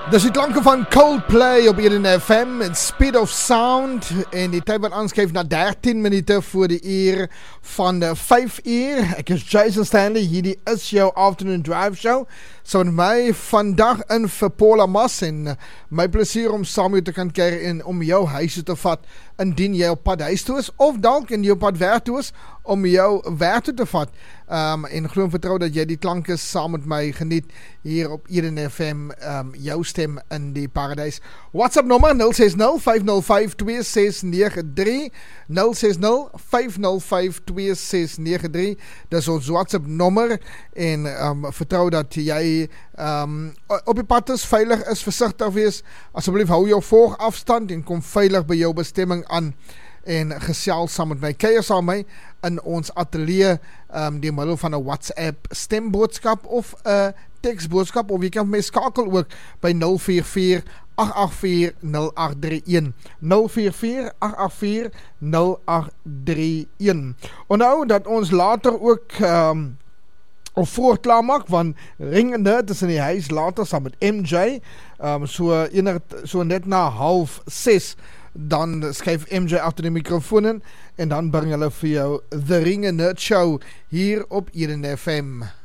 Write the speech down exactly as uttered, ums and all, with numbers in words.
Dis die klanke van Coldplay op Eden F M en Speed of Sound en die tyd wat aanskuif na dertien minute voor die uur van vyf uur. Ek is Jason Stanley, hierdie is jou Afternoon Drive Show. So met my vandag in vir Paula Mas en my plesier om saam met jou te kan keer en om jou huis te vat indien jy op pad huis toe is of dalk in jou pad werk toe is om jou werk toe te vat. Um, en glo en vertrou dat jy die klanke saam met my geniet hier op Eden F M, um, jou stem in die paradijs. WhatsApp nommer nul ses nul vyf nul vyf twee ses nege drie nul ses nul vyf nul vyf twee ses nege drie. Dis ons WhatsApp nommer en um, vertrou dat jy um, op die pad is, veilig is, versigtig wees. Asseblief hou jou volgafstand en kom veilig by jou bestemming aan en gesels saam met my, kuier saam met my in ons atelier um, die middel van 'n WhatsApp stemboodskap of 'n teksboodskap, of jy kan my skakel ook by nul vier vier agt agt vier nul agt drie een nul vier vier agt agt vier nul agt drie een. Onthou dat ons later ook um, of voor klaar maak, want ringende tussen die huis later saam met M J, um, so, ener, so net na half ses dan skuif M J achter die microfoon in en dan bring hulle vir jou The Ring and Nerd Show hier op Eden F M.